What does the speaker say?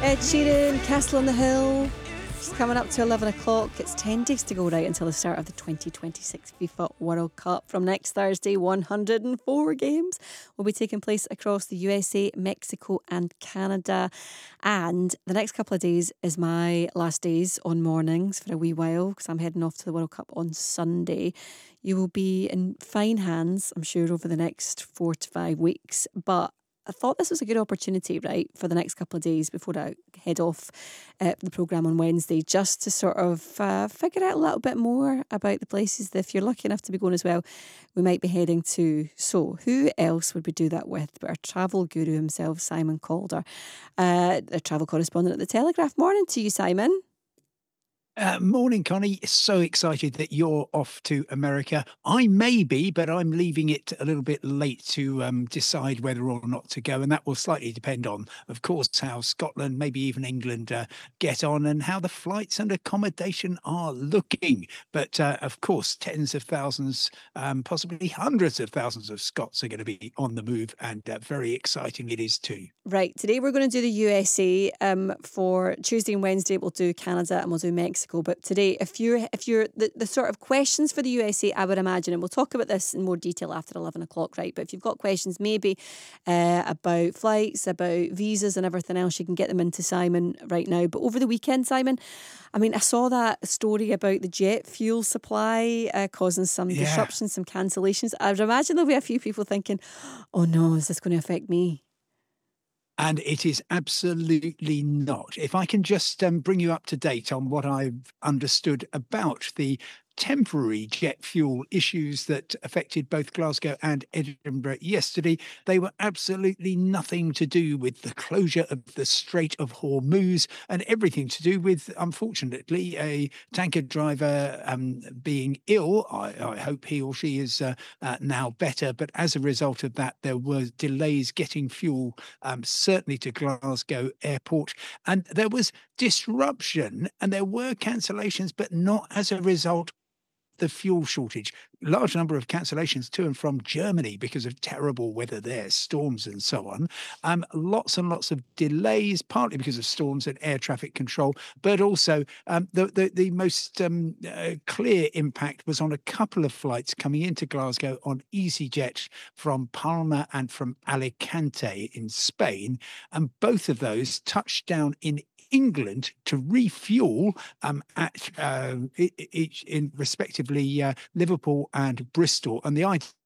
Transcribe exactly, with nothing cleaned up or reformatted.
Ed Sheeran, Castle on the Hill. It's coming up to eleven o'clock. It's ten days to go right until the start of the twenty twenty-six FIFA World Cup. From next Thursday, one hundred four games will be taking place across the U S A, Mexico and Canada. And the next couple of days is my last days on mornings for a wee while because I'm heading off to the World Cup on Sunday. You will be in fine hands, I'm sure, over the next four to five weeks. But I thought this was a good opportunity, right, for the next couple of days before I head off uh, the programme on Wednesday, just to sort of uh, figure out a little bit more about the places that, if you're lucky enough to be going as well, we might be heading to. So who else would we do that with but our travel guru himself, Simon Calder, uh, a travel correspondent at The Telegraph. Morning to you, Simon. Uh, morning, Connie. So excited that you're off to America. I may be, but I'm leaving it a little bit late to um, decide whether or not to go. And that will slightly depend on, of course, how Scotland, maybe even England, uh, get on and how the flights and accommodation are looking. But uh, of course, tens of thousands, um, possibly hundreds of thousands of Scots are going to be on the move. And uh, very exciting it is too. Right, today we're going to do the U S A. Um, for Tuesday and Wednesday we'll do Canada and we'll do Mexico. But today, if you're if you're the, the sort of questions for the U S A, I would imagine, and we'll talk about this in more detail after eleven o'clock, right? But if you've got questions maybe uh, about flights, about visas and everything else, you can get them into Simon right now. But over the weekend, Simon, I mean, I saw that story about the jet fuel supply uh, causing some Yeah. disruptions, some cancellations. I would imagine there'll be a few people thinking, oh no, is this going to affect me? And it is absolutely not. If I can just um, bring you up to date on what I've understood about the temporary jet fuel issues that affected both Glasgow and Edinburgh yesterday, they were absolutely nothing to do with the closure of the Strait of Hormuz and everything to do with, unfortunately, a tanker driver um, being ill. I, I hope he or she is uh, uh, now better. But as a result of that, there were delays getting fuel, um, certainly to Glasgow Airport. And there was disruption and there were cancellations, but not as a result the fuel shortage. Large number of cancellations to and from Germany because of terrible weather there, storms and so on. Um, lots and lots of delays, partly because of storms and air traffic control, but also um, the, the, the most um, uh, clear impact was on a couple of flights coming into Glasgow on EasyJet from Palma and from Alicante in Spain. And both of those touched down in England to refuel um, at uh, each in respectively uh, Liverpool and Bristol. And the idea